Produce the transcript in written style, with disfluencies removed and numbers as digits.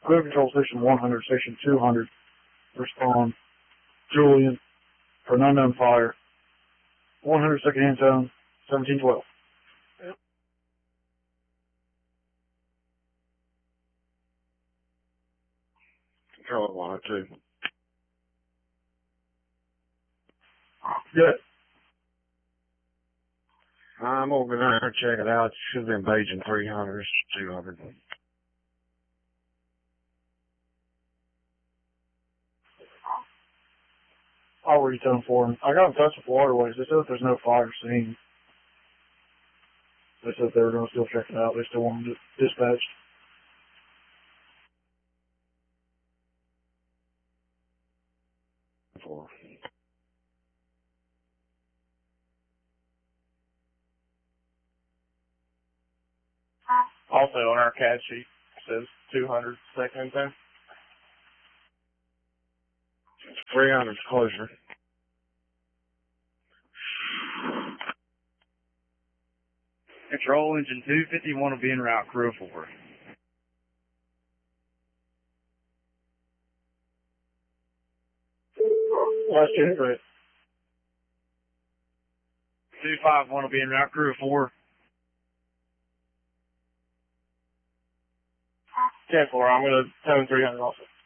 Clear Control Station 100, Station 200. Respond. Julian, for an unknown fire. 100 secondhand tone, 1712. Control 102. Good. I'm gonna go down there and check it out. It should have been paging 300, 200. I'll retone for him. I got in touch with Waterways. They said there's no fire scene. They said they were going to still check it out. They still want them dispatched. Also on our CAD sheet says 200 second then. 300's closer. Control engine 251 will be en route, crew 4. Last unit rate. 251 will be en route, crew 4. 10-4, I'm going to tone 300 also.